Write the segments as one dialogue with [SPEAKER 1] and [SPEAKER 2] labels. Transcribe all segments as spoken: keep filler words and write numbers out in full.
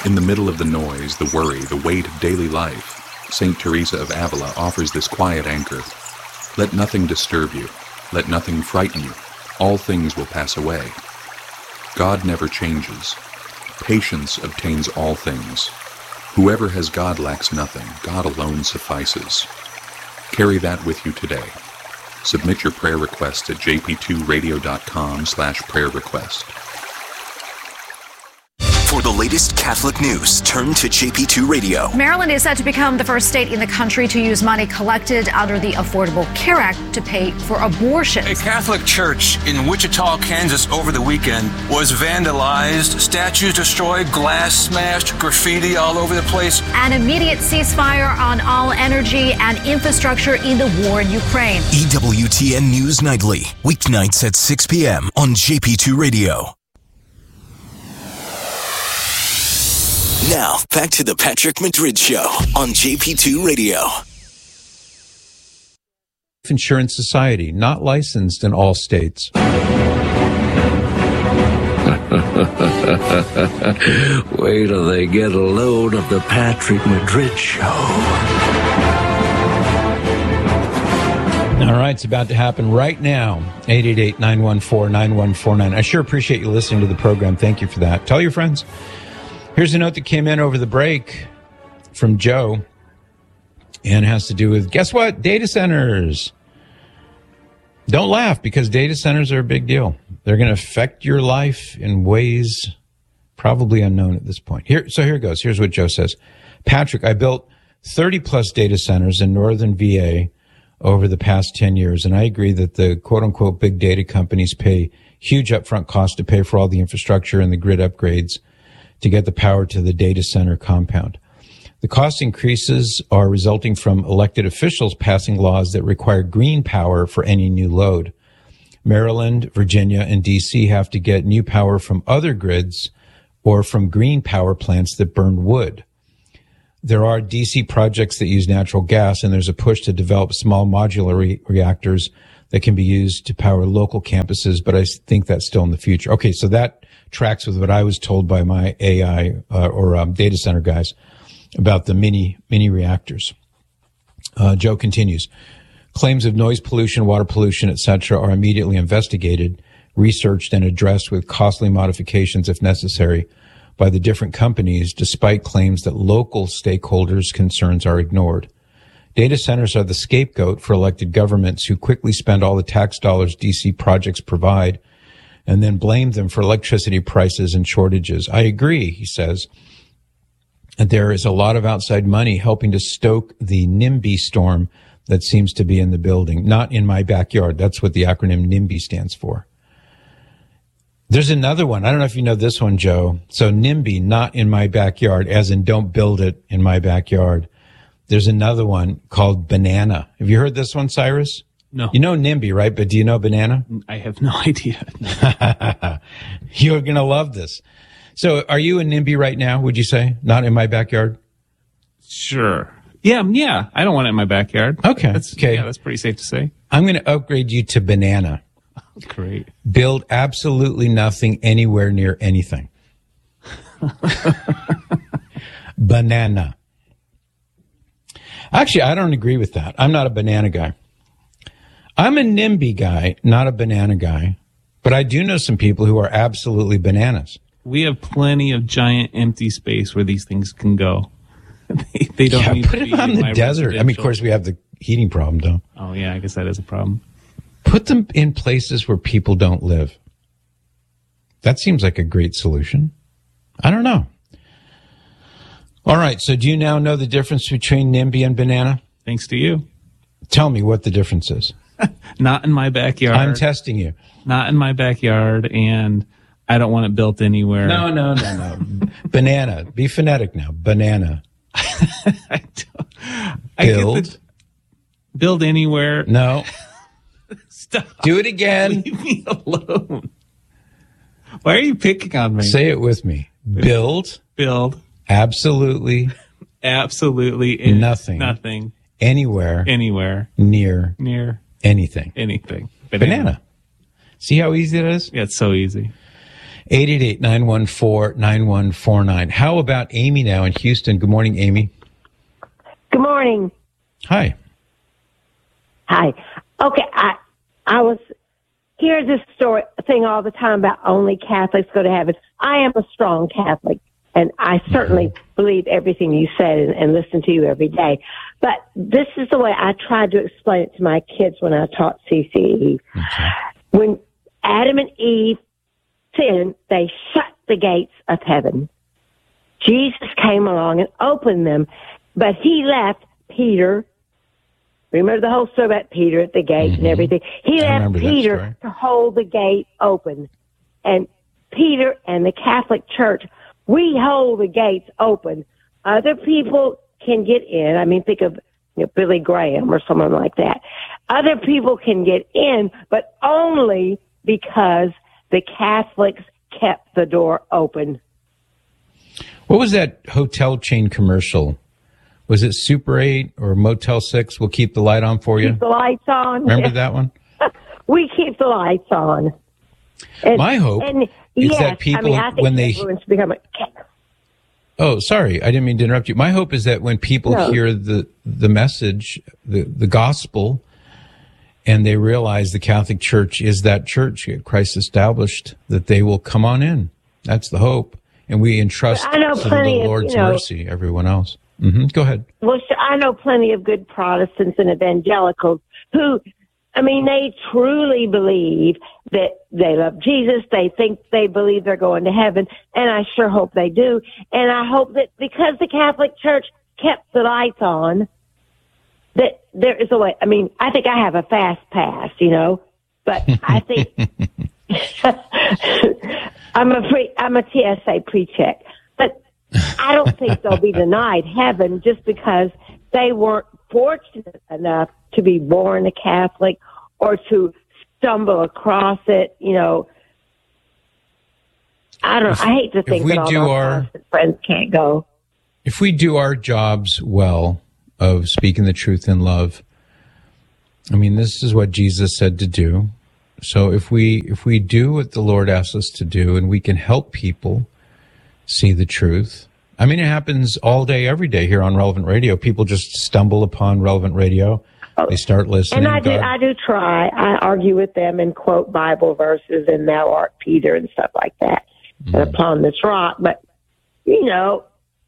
[SPEAKER 1] In the middle of the noise, the worry, the weight of daily life, Saint Teresa of Avila offers this quiet anchor. Let nothing disturb you. Let nothing frighten you. All things will pass away. God never changes. Patience obtains all things. Whoever has God lacks nothing. God alone suffices. Carry that with you today. Submit your prayer request at j p two radio dot com slash prayer request.
[SPEAKER 2] For the latest Catholic news, turn to J P two Radio.
[SPEAKER 3] Maryland is set to become the first state in the country to use money collected under the Affordable Care Act to pay for abortions.
[SPEAKER 4] A Catholic church in Wichita, Kansas over the weekend was vandalized, statues destroyed, glass smashed, graffiti all over the place.
[SPEAKER 3] An immediate ceasefire on all energy and infrastructure in the war in Ukraine.
[SPEAKER 2] E W T N News Nightly, weeknights at six p.m. on J P two Radio. Now, back to the Patrick Madrid Show on J P two Radio.
[SPEAKER 5] Insurance Society, not licensed in all states.
[SPEAKER 6] Wait till they get a load of the Patrick Madrid Show.
[SPEAKER 5] All right, it's about to happen right now. eight eight eight, nine one four, nine one four nine. I sure appreciate you listening to the program. Thank you for that. Tell your friends. Here's a note that came in over the break from Joe, and it has to do with, guess what? Data centers. Don't laugh, because data centers are a big deal. They're going to affect your life in ways probably unknown at this point. Here, so here it goes. Here's what Joe says. Patrick, I built thirty plus data centers in northern V A over the past ten years, and I agree that the quote-unquote big data companies pay huge upfront costs to pay for all the infrastructure and the grid upgrades to get the power to the data center compound. The cost increases are resulting from elected officials passing laws that require green power for any new load. Maryland, Virginia, and D C have to get new power from other grids or from green power plants that burn wood. There are D C projects that use natural gas, and there's a push to develop small modular re- reactors that can be used to power local campuses, but I think that's still in the future. Okay, so that tracks with what I was told by my A I uh, or um, data center guys about the mini mini reactors. Uh, Joe continues. Claims of noise pollution, water pollution, et cetera are immediately investigated, researched, and addressed with costly modifications if necessary by the different companies, despite claims that local stakeholders' concerns are ignored. Data centers are the scapegoat for elected governments who quickly spend all the tax dollars D C projects provide and then blame them for electricity prices and shortages. I agree, he says, that there is a lot of outside money helping to stoke the NIMBY storm that seems to be in the building. Not in my backyard. That's what the acronym NIMBY stands for. There's another one. I don't know if you know this one, Joe. So NIMBY, not in my backyard, as in don't build it in my backyard. There's another one called banana. Have you heard this one, Cyrus?
[SPEAKER 7] No.
[SPEAKER 5] You know NIMBY, right? But do you know banana?
[SPEAKER 7] I have no idea.
[SPEAKER 5] You're going to love this. So are you a NIMBY right now, would you say? Not in my backyard?
[SPEAKER 7] Sure. Yeah, yeah. I don't want it in my backyard.
[SPEAKER 5] Okay.
[SPEAKER 7] That's,
[SPEAKER 5] okay.
[SPEAKER 7] Yeah, that's pretty safe to say.
[SPEAKER 5] I'm going to upgrade you to banana.
[SPEAKER 7] Great.
[SPEAKER 5] Build absolutely nothing anywhere near anything. Banana. Actually, I don't agree with that. I'm not a banana guy. I'm a NIMBY guy, not a banana guy. But I do know some people who are absolutely bananas.
[SPEAKER 7] We have plenty of giant empty space where these things can go. they, they don't
[SPEAKER 5] yeah,
[SPEAKER 7] need
[SPEAKER 5] put
[SPEAKER 7] to
[SPEAKER 5] them
[SPEAKER 7] be
[SPEAKER 5] out in the desert. I mean, of course, we have the heating problem, though.
[SPEAKER 7] Oh, yeah, I guess that is a problem.
[SPEAKER 5] Put them in places where people don't live. That seems like a great solution. I don't know. All right, so do you now know the difference between NIMBY and banana?
[SPEAKER 7] Thanks to you.
[SPEAKER 5] Tell me what the difference is.
[SPEAKER 7] Not in my backyard.
[SPEAKER 5] I'm testing you.
[SPEAKER 7] Not in my backyard, and I don't want it built anywhere.
[SPEAKER 5] No, no, no, no. Banana. Be phonetic now. Banana.
[SPEAKER 7] I don't, I
[SPEAKER 5] build.
[SPEAKER 7] Get the, build anywhere.
[SPEAKER 5] No.
[SPEAKER 7] Stop.
[SPEAKER 5] Do it again.
[SPEAKER 7] Leave me alone. Why are you picking on me?
[SPEAKER 5] Say it with me. Build.
[SPEAKER 7] Build.
[SPEAKER 5] Absolutely.
[SPEAKER 7] Absolutely.
[SPEAKER 5] Nothing.
[SPEAKER 7] Nothing.
[SPEAKER 5] Anywhere.
[SPEAKER 7] Anywhere.
[SPEAKER 5] Near.
[SPEAKER 7] Near.
[SPEAKER 5] Anything.
[SPEAKER 7] Anything.
[SPEAKER 5] Banana. Banana. See how easy it is?
[SPEAKER 7] Yeah, it's so easy.
[SPEAKER 5] eight eight eight, nine one four, nine one four nine. How about Amy now in Houston? Good morning, Amy.
[SPEAKER 8] Good morning.
[SPEAKER 5] Hi.
[SPEAKER 8] Hi. Okay, I I was hear this story thing all the time about only Catholics go to heaven. I am a strong Catholic, and I certainly mm-hmm. believe everything you said and, and listen to you every day. But this is the way I tried to explain it to my kids when I taught C C E. Okay. When Adam and Eve sinned, they shut the gates of heaven. Jesus came along and opened them, but he left Peter. Remember the whole story about Peter at the gate mm-hmm. and everything? He
[SPEAKER 5] I
[SPEAKER 8] left Peter to hold the gate open. And Peter and the Catholic Church, we hold the gates open. Other people can get in. I mean, think of you know, Billy Graham or someone like that. Other people can get in, but only because the Catholics kept the door open.
[SPEAKER 5] What was that hotel chain commercial? Was it Super eight or Motel six? We'll keep the light on for you.
[SPEAKER 8] Keep the lights on.
[SPEAKER 5] Remember that one?
[SPEAKER 8] We keep the lights on. And,
[SPEAKER 5] My hope
[SPEAKER 8] and,
[SPEAKER 5] is
[SPEAKER 8] yes,
[SPEAKER 5] that people,
[SPEAKER 8] I mean, I
[SPEAKER 5] when they...
[SPEAKER 8] become a,
[SPEAKER 5] oh, sorry. I didn't mean to interrupt you. My hope is that when people no. hear the, the message, the, the gospel, and they realize the Catholic Church is that church that Christ established, that they will come on in. That's the hope. And we entrust to the Lord's of, you know, mercy everyone else. Mm-hmm. Go ahead.
[SPEAKER 8] Well, I know plenty of good Protestants and evangelicals who, I mean, they truly believe that they love Jesus. They think they believe they're going to heaven, and I sure hope they do. And I hope that because the Catholic Church kept the lights on, that there is a way. I mean, I think I have a fast pass, you know, but I think I'm a free, I'm a T S A pre-check. But I don't think they'll be denied heaven just because they weren't fortunate enough to be born a Catholic or to stumble across it. You know, I don't. If, I hate to think that all our Protestant friends can't go.
[SPEAKER 5] If we do our jobs well of speaking the truth in love, I mean, this is what Jesus said to do. So if we if we do what the Lord asks us to do, and we can help people see the truth. I mean, it happens all day, every day here on Relevant Radio. People just stumble upon Relevant Radio. They start listening.
[SPEAKER 8] And I do, I do try. I argue with them and quote Bible verses and thou art Peter and stuff like that. Mm. And upon this rock. But, you know,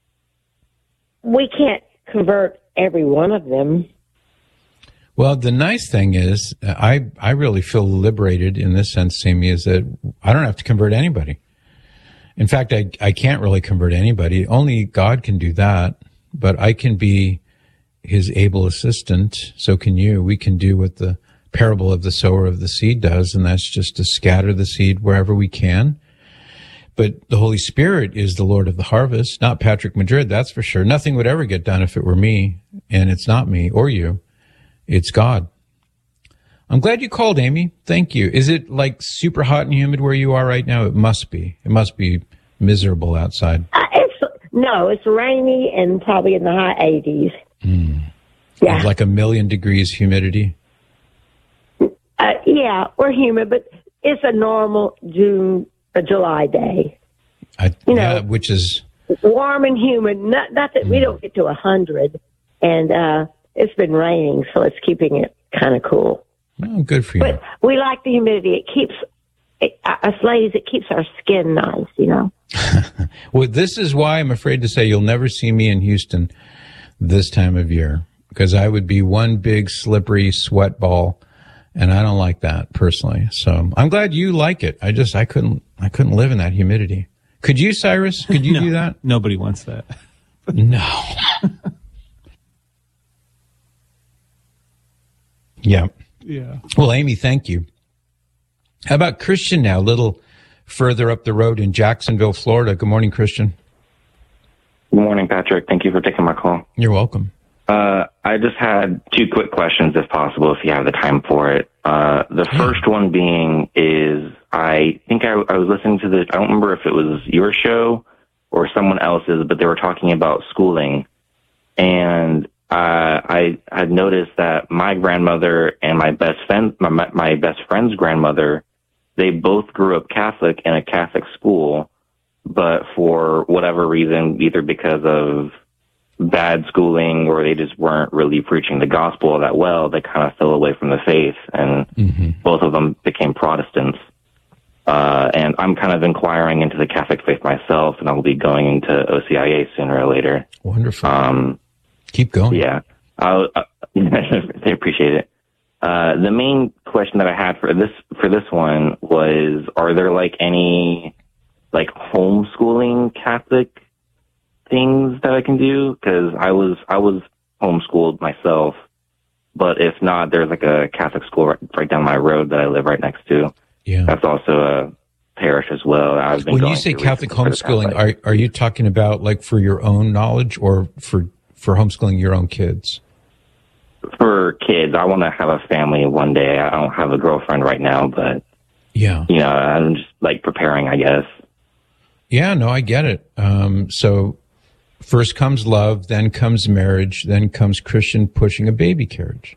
[SPEAKER 8] we can't convert every one of them.
[SPEAKER 5] Well, the nice thing is, I, I really feel liberated in this sense, Amy, is that I don't have to convert anybody. In fact, I, I can't really convert anybody. Only God can do that. But I can be his able assistant. So can you. We can do what the parable of the sower of the seed does, and that's just to scatter the seed wherever we can. But the Holy Spirit is the Lord of the harvest, not Patrick Madrid, that's for sure. Nothing would ever get done if it were me, and it's not me or you. It's God. I'm glad you called, Amy. Thank you. Is it like super hot and humid where you are right now? It must be. It must be miserable outside.
[SPEAKER 8] Uh, it's no, it's rainy and probably in the high eighties.
[SPEAKER 5] Mm.
[SPEAKER 8] Yeah,
[SPEAKER 5] like a million degrees humidity.
[SPEAKER 8] Uh, yeah, we're humid, but it's a normal June or July day.
[SPEAKER 5] I,
[SPEAKER 8] you
[SPEAKER 5] yeah,
[SPEAKER 8] know,
[SPEAKER 5] which is
[SPEAKER 8] warm and humid. Not, not that mm. we don't get to a hundred, and uh, it's been raining, so it's keeping it kind of cool.
[SPEAKER 5] Oh, good for you.
[SPEAKER 8] But we like the humidity. It keeps it, us ladies. It keeps our skin nice, you know.
[SPEAKER 5] Well, this is why I'm afraid to say you'll never see me in Houston this time of year, because I would be one big slippery sweat ball, and I don't like that personally. So I'm glad you like it. I just I couldn't I couldn't live in that humidity. Could you, Cyrus? Could you
[SPEAKER 7] no,
[SPEAKER 5] do that?
[SPEAKER 7] Nobody wants that.
[SPEAKER 5] No. Yeah.
[SPEAKER 7] Yeah.
[SPEAKER 5] Well, Amy, thank you. How about Christian now, a little further up the road in Jacksonville, Florida. Good morning, Christian.
[SPEAKER 9] Good morning, Patrick. Thank you for taking my call.
[SPEAKER 5] You're welcome.
[SPEAKER 9] Uh, I just had two quick questions, if possible, if you have the time for it. Uh, the
[SPEAKER 5] yeah.
[SPEAKER 9] first one being is, I think I, I was listening to the, I don't remember if it was your show or someone else's, but they were talking about schooling. And uh, I had noticed that my grandmother and my best friend, my, my best friend's grandmother, they both grew up Catholic in a Catholic school, but for whatever reason, either because of bad schooling or they just weren't really preaching the gospel that well, they kind of fell away from the faith, and mm-hmm. both of them became Protestants. Uh, and I'm kind of inquiring into the Catholic faith myself, and I'll be going into O C I A sooner or later.
[SPEAKER 5] Wonderful.
[SPEAKER 9] Um,
[SPEAKER 5] Keep going.
[SPEAKER 9] Yeah. I'll, uh, they appreciate it. Uh, the main question that I had for this, for this one was, are there like any like homeschooling Catholic things that I can do? Cause I was, I was homeschooled myself, but if not, there's like a Catholic school right, right down my road that I live right next to.
[SPEAKER 5] Yeah.
[SPEAKER 9] That's also a parish as well. I've been
[SPEAKER 5] when
[SPEAKER 9] going
[SPEAKER 5] you say
[SPEAKER 9] to
[SPEAKER 5] Catholic homeschooling, are, are you talking about like for your own knowledge or for, for homeschooling your own kids?
[SPEAKER 9] For kids. I want to have a family one day. I don't have a girlfriend right now, but
[SPEAKER 5] yeah,
[SPEAKER 9] you know, I'm just like preparing, I guess.
[SPEAKER 5] Yeah, no, I get it. Um, so first comes love, then comes marriage, then comes Christian pushing a baby carriage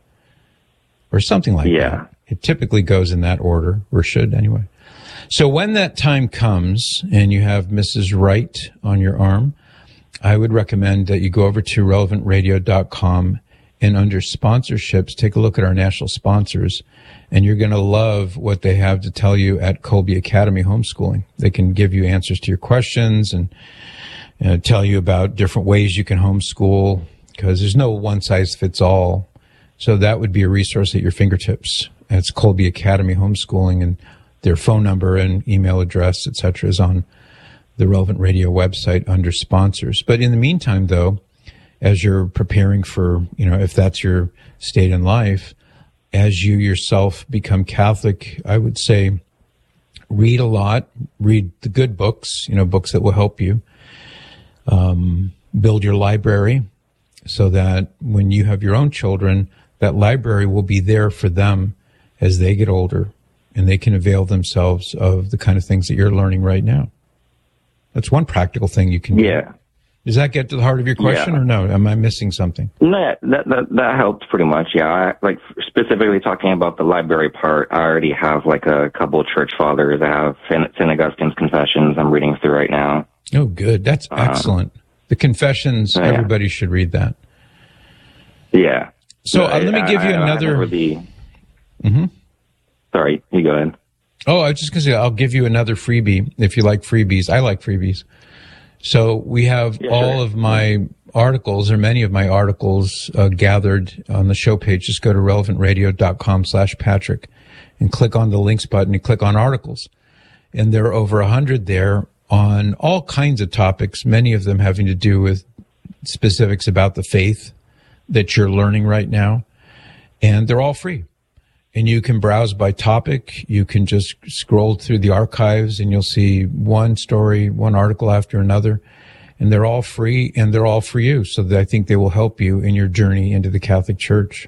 [SPEAKER 5] or something like
[SPEAKER 9] yeah.
[SPEAKER 5] that. It typically goes in that order, or should anyway. So when that time comes and you have Missus Wright on your arm, I would recommend that you go over to relevant radio dot com and under sponsorships, take a look at our national sponsors, and you're going to love what they have to tell you at Colby Academy Homeschooling. They can give you answers to your questions and uh, tell you about different ways you can homeschool, because there's no one size fits all. So that would be a resource at your fingertips. It's Colby Academy Homeschooling, and their phone number and email address, et cetera, is on the Relevant Radio website under sponsors. But in the meantime, though, as you're preparing for, you know, if that's your state in life, as you yourself become Catholic, I would say read a lot, read the good books, you know, books that will help you. Um, build your library so that when you have your own children, that library will be there for them as they get older, and they can avail themselves of the kind of things that you're learning right now. That's one practical thing you can do.
[SPEAKER 9] Yeah.
[SPEAKER 5] Does that get to the heart of your question, yeah. or no? Am I missing something?
[SPEAKER 9] No, that, that that helps pretty much. Yeah, I, like specifically talking about the library part, I already have like a couple of church fathers. I have Saint Augustine's Confessions I'm reading through right now.
[SPEAKER 5] Oh, good. That's uh, excellent. The Confessions, yeah. Everybody should read that.
[SPEAKER 9] Yeah.
[SPEAKER 5] So uh, let me give you I, another.
[SPEAKER 9] I the...
[SPEAKER 5] Mm-hmm.
[SPEAKER 9] Sorry, you go ahead.
[SPEAKER 5] Oh, I was just going to say, I'll give you another freebie if you like freebies. I like freebies. So we have yeah, all sure. of my articles, or many of my articles, uh, gathered on the show page. Just go to relevant radio dot com slash Patrick and click on the links button and click on articles. And there are over a hundred there on all kinds of topics, many of them having to do with specifics about the faith that you're learning right now. And they're all free. And you can browse by topic. You can just scroll through the archives and you'll see one story, one article after another. And they're all free, and they're all for you. So that I think they will help you in your journey into the Catholic Church.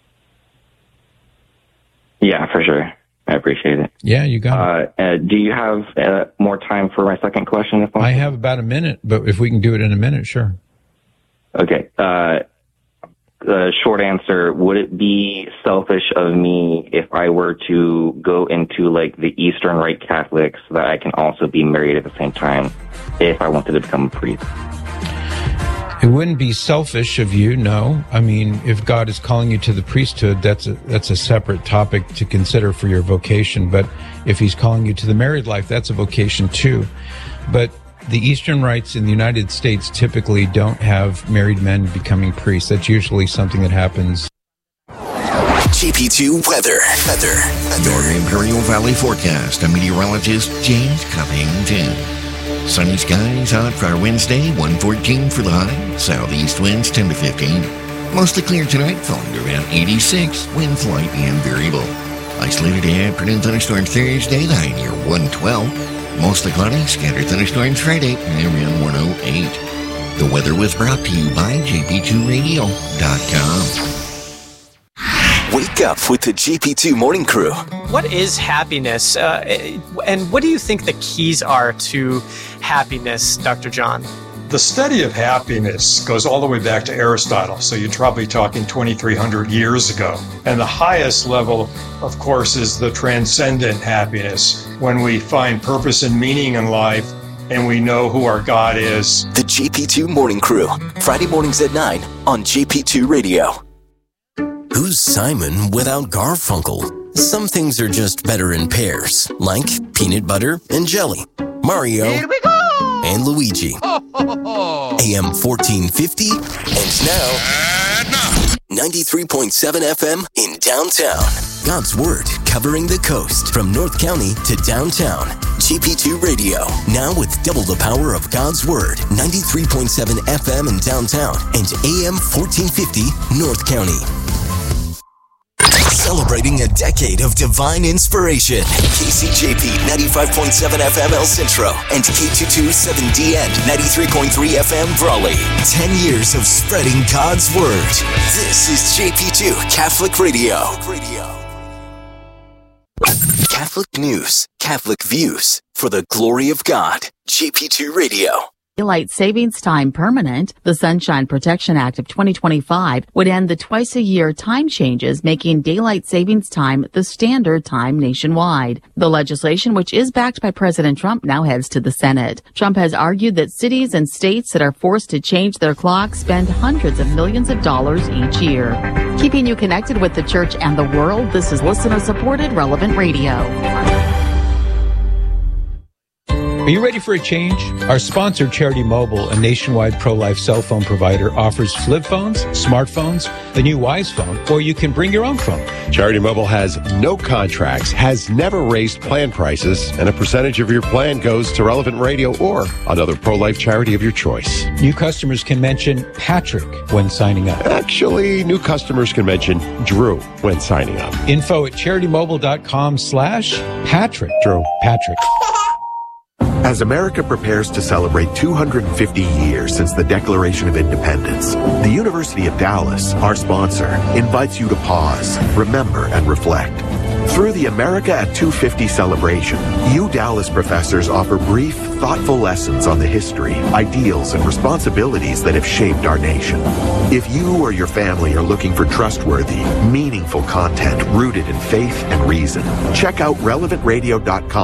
[SPEAKER 9] Yeah, for sure. I appreciate it.
[SPEAKER 5] Yeah, you got it.
[SPEAKER 9] Uh, uh, do you have uh, more time for my second question? If
[SPEAKER 5] I have about a minute, but if we can do it in a minute, sure.
[SPEAKER 9] Okay. Uh, The short answer, would it be selfish of me if I were to go into like the Eastern Rite Catholics so that I can also be married at the same time if I wanted to become a priest?
[SPEAKER 5] It wouldn't be selfish of you, no. I mean, if God is calling you to the priesthood, that's a, that's a separate topic to consider for your vocation. But if he's calling you to the married life, that's a vocation too. But the Eastern rites in the United States typically don't have married men becoming priests. That's usually something that happens.
[SPEAKER 2] J P two weather. Weather.
[SPEAKER 10] Your Imperial Valley forecast. A meteorologist, James Covington. Sunny skies out for Wednesday, one fourteen for the high. Southeast winds ten to fifteen. Mostly clear tonight, falling to around eighty-six. Wind light and variable. Isolated afternoon thunderstorms Thursday, the high near one twelve. Mostly cloudy, scattered thunderstorms Friday, around one oh eight. The weather was brought to you by J P two radio dot com.
[SPEAKER 2] Wake up with the J P two Morning Crew.
[SPEAKER 11] What is happiness? Uh, and what do you think the keys are to happiness, Doctor John?
[SPEAKER 12] The study of happiness goes all the way back to Aristotle, so you're probably talking twenty-three hundred years ago. And the highest level, of course, is the transcendent happiness, when we find purpose and meaning in life and we know who our God is.
[SPEAKER 2] The J P two Morning Crew, Friday mornings at nine on J P two Radio. Who's Simon without Garfunkel? Some things are just better in pairs, like peanut butter and jelly. Mario Here we go! And Luigi. A M fourteen fifty, and now ninety-three point seven F M in downtown. God's Word covering the coast from North County to downtown. G P two Radio, now with double the power of God's Word. ninety-three point seven F M in downtown and A M fourteen fifty North County. Celebrating a decade of divine inspiration. K C J P ninety-five point seven F M El Centro and K two twenty-seven D N ninety-three point three F M Brawley. Ten years of spreading God's Word. This is J P two Catholic Radio. Catholic news, Catholic views, for the glory of God. J P two Radio.
[SPEAKER 13] Daylight savings time permanent. The Sunshine Protection Act of twenty twenty-five would end the twice-a-year time changes, making daylight savings time the standard time nationwide. The legislation, which is backed by President Trump, now heads to the Senate. Trump has argued that cities and states that are forced to change their clocks spend hundreds of millions of dollars each year. Keeping you connected with the church and the world, this is listener-supported Relevant Radio.
[SPEAKER 5] Are you ready for a change? Our sponsor, Charity Mobile, a nationwide pro-life cell phone provider, offers flip phones, smartphones, the new Wise phone, or you can bring your own phone.
[SPEAKER 14] Charity Mobile has no contracts, has never raised plan prices, and a percentage of your plan goes to Relevant Radio or another pro-life charity of your choice.
[SPEAKER 5] New customers can mention Patrick when signing up.
[SPEAKER 14] Actually, new customers can mention Drew when signing up.
[SPEAKER 5] Info at CharityMobile.com slash Patrick.
[SPEAKER 14] Drew.
[SPEAKER 5] Patrick.
[SPEAKER 15] As America prepares to celebrate two hundred fifty years since the Declaration of Independence, the University of Dallas, our sponsor, invites you to pause, remember, and reflect. Through the America at two fifty celebration, you Dallas professors offer brief, thoughtful lessons on the history, ideals, and responsibilities that have shaped our nation. If you or your family are looking for trustworthy, meaningful content rooted in faith and reason, check out relevant radio dot com.